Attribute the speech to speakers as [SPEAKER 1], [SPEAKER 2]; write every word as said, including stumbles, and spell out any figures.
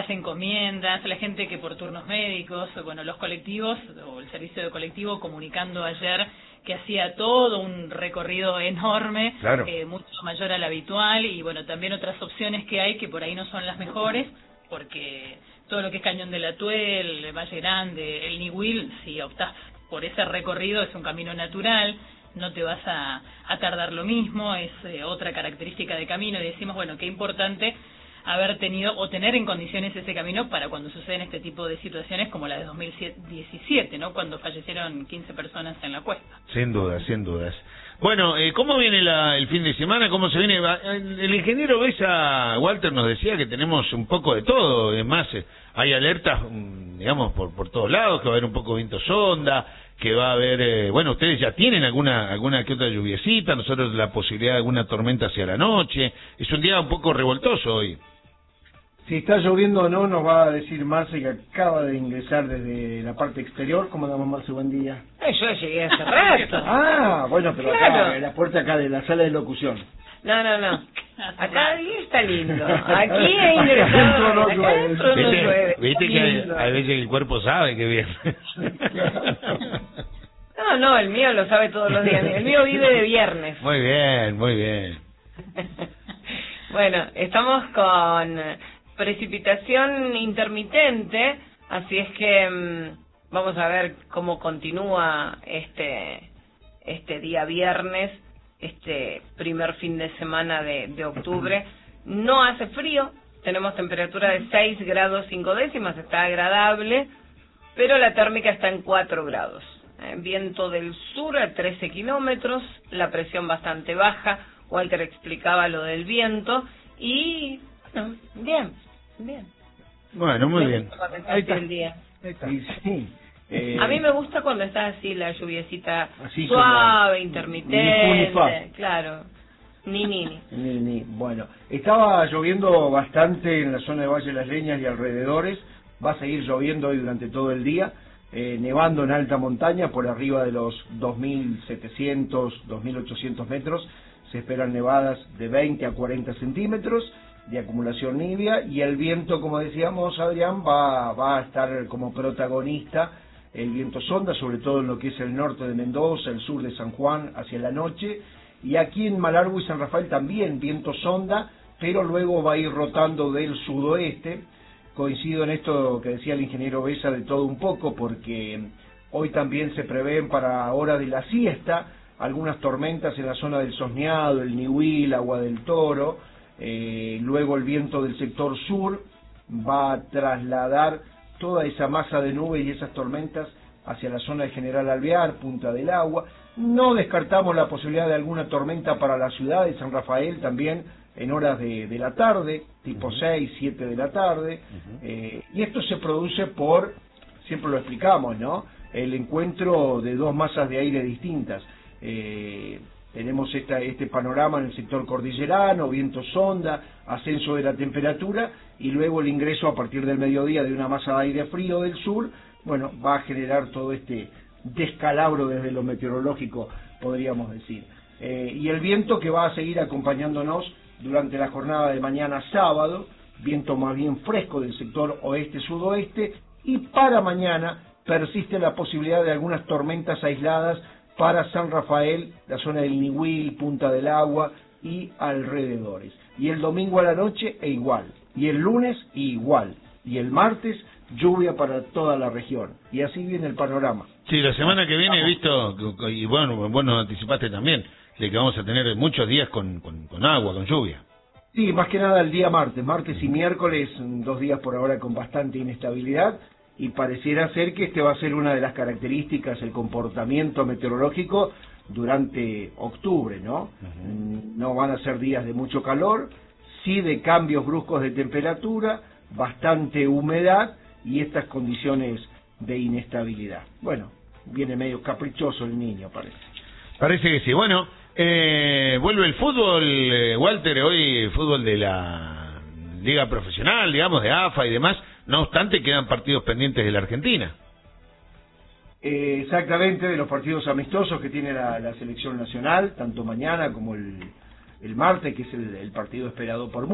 [SPEAKER 1] las encomiendas, la gente que por turnos médicos, bueno, los colectivos o el servicio de colectivo comunicando ayer que hacía todo un recorrido enorme,
[SPEAKER 2] claro.
[SPEAKER 1] eh, mucho mayor al habitual, y bueno, también otras opciones que hay que por ahí no son las mejores, porque todo lo que es Cañón de la Tuel, Valle Grande, el Niwil, si optás por ese recorrido es un camino natural, no te vas a, a tardar lo mismo, es eh, otra característica de camino, y decimos, bueno, qué importante haber tenido o tener en condiciones ese camino para cuando suceden este tipo de situaciones como la de dos mil diecisiete, ¿no? Cuando fallecieron quince personas en la cuesta.
[SPEAKER 2] Sin dudas, sin dudas. Bueno, eh, ¿cómo viene la, el fin de semana? ¿Cómo se viene? El ingeniero Besa, Walter, nos decía que tenemos un poco de todo. Es más, hay alertas, digamos, por por todos lados, que va a haber un poco de viento sonda, que va a haber, eh, bueno, ustedes ya tienen alguna alguna que otra lluviecita, nosotros la posibilidad de alguna tormenta hacia la noche. Es un día un poco revoltoso hoy.
[SPEAKER 3] Si está lloviendo o no, nos va a decir Marce, que acaba de ingresar desde la parte exterior. ¿Cómo andamos, Marce? Buen día.
[SPEAKER 4] Eh, yo llegué hace rato.
[SPEAKER 3] Ah, bueno, pero
[SPEAKER 4] claro.
[SPEAKER 3] acá, en la puerta acá de la sala de locución.
[SPEAKER 4] No, no, no. Acá está lindo. Aquí he ingresado.
[SPEAKER 3] No
[SPEAKER 4] Acá adentro no
[SPEAKER 2] ¿Viste,
[SPEAKER 4] llueve.
[SPEAKER 2] ¿Viste que hay, hay veces que el cuerpo sabe que viene?
[SPEAKER 4] No, no, el mío lo sabe todos los días. El mío vive de viernes.
[SPEAKER 2] Muy bien, muy bien.
[SPEAKER 4] Bueno, estamos con precipitación intermitente, así es que mmm, vamos a ver cómo continúa este este día viernes, este primer fin de semana de, de octubre. No hace frío, tenemos temperatura de seis grados cinco décimas, está agradable, pero la térmica está en cuatro grados. Eh, viento del sur a trece kilómetros, la presión bastante baja. Walter explicaba lo del viento y, bueno, bien, bien.
[SPEAKER 2] Bueno, muy bien.
[SPEAKER 3] Ahí está.
[SPEAKER 4] El día.
[SPEAKER 3] Ahí está. Sí, sí. Eh,
[SPEAKER 4] A mí me gusta cuando está así la lluviecita
[SPEAKER 3] así
[SPEAKER 4] suave,
[SPEAKER 3] la,
[SPEAKER 4] intermitente,
[SPEAKER 3] ni fu ni fa.
[SPEAKER 4] claro, ni ni ni.
[SPEAKER 3] Ni, ni. Bueno, estaba lloviendo bastante en la zona de Valle de las Leñas y alrededores, va a seguir lloviendo hoy durante todo el día, eh, nevando en alta montaña por arriba de los dos mil setecientos, dos mil ochocientos metros, se esperan nevadas de veinte a cuarenta centímetros de acumulación nibia, y el viento, como decíamos, Adrián, va, va a estar como protagonista el viento sonda, sobre todo en lo que es el norte de Mendoza, el sur de San Juan, hacia la noche, y aquí en Malargüe y San Rafael también viento sonda, pero luego va a ir rotando del sudoeste. Coincido en esto que decía el ingeniero Besa de todo un poco, porque hoy también se prevén para hora de la siesta algunas tormentas en la zona del Sosneado, el Niwil, Agua del Toro. Eh, luego el viento del sector sur va a trasladar toda esa masa de nubes y esas tormentas hacia la zona de General Alvear, Punta del Agua. No descartamos la posibilidad de alguna tormenta para la ciudad de San Rafael también en horas de, de la tarde, tipo uh-huh. seis, siete de la tarde. Uh-huh. eh, y esto se produce por, siempre lo explicamos, ¿no? El encuentro de dos masas de aire distintas. Eh, tenemos esta, este panorama en el sector cordillerano, viento sonda, ascenso de la temperatura, y luego el ingreso a partir del mediodía de una masa de aire frío del sur. Bueno, va a generar todo este descalabro desde lo meteorológico, podríamos decir. Eh, y el viento que va a seguir acompañándonos durante la jornada de mañana sábado, viento más bien fresco del sector oeste-sudoeste, y para mañana persiste la posibilidad de algunas tormentas aisladas para San Rafael, la zona del Niwil, Punta del Agua y alrededores. Y el domingo a la noche e igual, y el lunes igual, y el martes lluvia para toda la región. Y así viene el panorama.
[SPEAKER 2] Sí, la semana que viene he visto, y bueno, vos nos anticipaste también, de que vamos a tener muchos días con, con, con agua, con lluvia.
[SPEAKER 3] Sí, más que nada el día martes, martes y miércoles, dos días por ahora con bastante inestabilidad, y pareciera ser que este va a ser una de las características, el comportamiento meteorológico durante octubre, ¿no? Uh-huh. No van a ser días de mucho calor, sí de cambios bruscos de temperatura, bastante humedad y estas condiciones de inestabilidad. Bueno, viene medio caprichoso el niño, parece.
[SPEAKER 2] Parece que sí. Bueno, eh, vuelve el fútbol, eh, Walter, hoy fútbol de la liga profesional, digamos, de A F A y demás. No obstante, quedan partidos pendientes de la Argentina.
[SPEAKER 3] Eh, exactamente, de los partidos amistosos que tiene la, la selección nacional, tanto mañana como el, el martes, que es el, el partido esperado por muchos.